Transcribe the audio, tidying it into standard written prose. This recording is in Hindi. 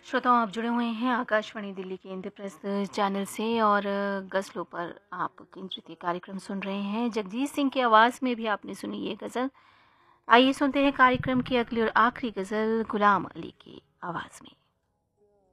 श्रोताओं, आप जुड़े हुए हैं आकाशवाणी दिल्ली के इंद्रप्रस्थ चैनल से और गज़लों पर आप केंद्रित ये कार्यक्रम सुन रहे हैं। जगजीत सिंह की आवाज़ में भी आपने सुनी ये गज़ल। आइए सुनते हैं कार्यक्रम की अगली और आखिरी गज़ल गुलाम अली की आवाज़ में।